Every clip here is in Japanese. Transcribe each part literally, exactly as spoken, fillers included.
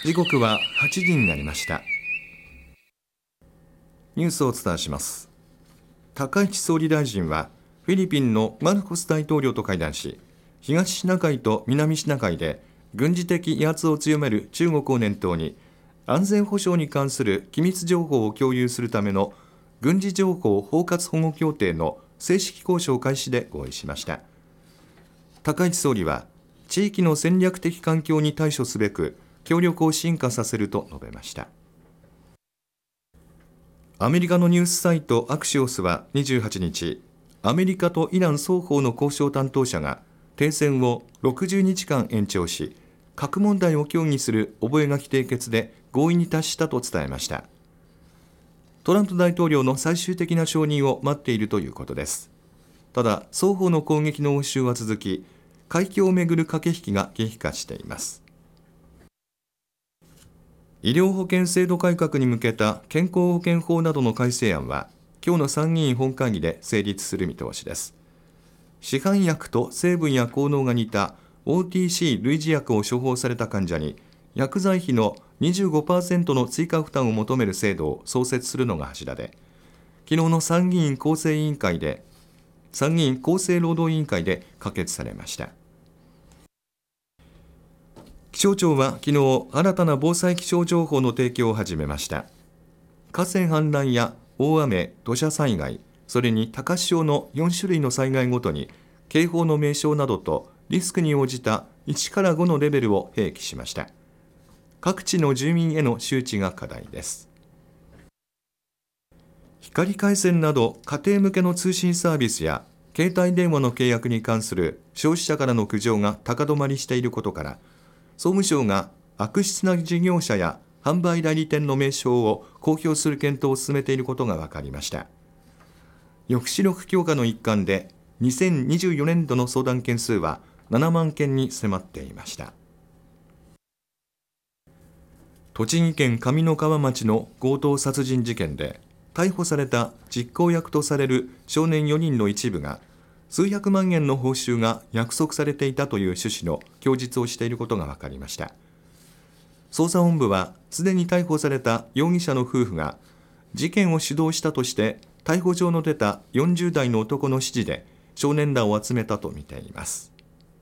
時刻ははちじになりました。ニュースをお伝えします。高市総理大臣はフィリピンのマルコス大統領と会談し、東シナ海と南シナ海で軍事的威圧を強める中国を念頭に、安全保障に関する機密情報を共有するための軍事情報包括保護協定の正式交渉開始で合意しました。高市総理は、地域の戦略的環境に対処すべく協力を進化させると述べました。アメリカのニュースサイトアクシオスはにじゅうはちにち、アメリカとイラン双方の交渉担当者が停戦をろくじゅうにちかん延長し、核問題を協議する覚書締結で合意に達したと伝えました。トランプ大統領の最終的な承認を待っているということです。ただ、双方の攻撃の応酬は続き、海峡をめぐる駆け引きが激化しています。医療保険制度改革に向けた健康保険法などの改正案は、今日の参議院本会議で成立する見通しです。市販薬と成分や効能が似た オーティーシー 類似薬を処方された患者に、薬剤費の にじゅうごパーセント の追加負担を求める制度を創設するのが柱で、昨日の参議院厚生委員会で、参議院厚生労働委員会で可決されました。気象庁は昨日、新たな防災気象情報の提供を始めました。河川氾濫や大雨、土砂災害、それに高潮のよんしゅるいの災害ごとに警報の名称などとリスクに応じたいちからごのレベルを併記しました。各地の住民への周知が課題です。光回線など家庭向けの通信サービスや携帯電話の契約に関する消費者からの苦情が高止まりしていることから、総務省が悪質な事業者や販売代理店の名称を公表する検討を進めていることが分かりました。抑止力強化の一環でにせんにじゅうよねんどの相談件数はななまんけんに迫っていました。栃木県上三川町の強盗殺人事件で逮捕された実行役とされる少年よにんの一部が数百万円の報酬が約束されていたという趣旨の供述をしていることが分かりました。捜査本部はすでに逮捕された容疑者の夫婦が事件を主導したとして逮捕状の出たよんじゅうだいの男の指示で少年らを集めたとみています。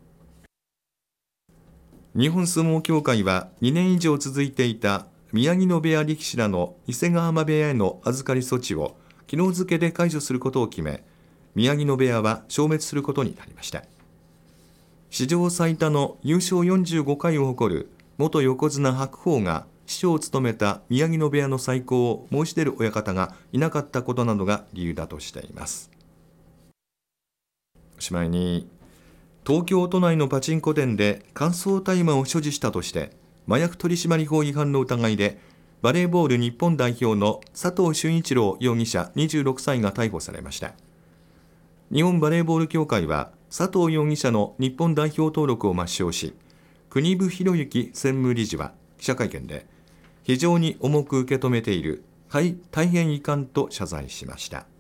日本相撲協会はにねんいじょう続いていた宮城野部屋力士らの伊勢ヶ濱部屋への預かり措置を昨日付で解除することを決め、宮城野部屋は消滅することになりました。史上最多の優勝よんじゅうごかいを誇る元横綱白鵬が師匠を務めた宮城野部屋の再興を申し出る親方がいなかったことなどが理由だとしています。おしまいに、東京都内のパチンコ店で乾燥大麻を所持したとして麻薬取締法違反の疑いでバレーボール日本代表の佐藤俊一郎容疑者にじゅうろくさいが逮捕されました。日本バレーボール協会は佐藤容疑者の日本代表登録を抹消し、国分博之専務理事は記者会見で非常に重く受け止めている、はい、大変遺憾と謝罪しました。